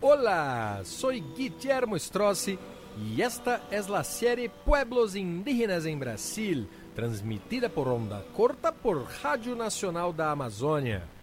Hola, soy Guillermo Strossi y esta es la serie Pueblos Indígenas en Brasil, transmitida por onda corta por Rádio Nacional da Amazônia.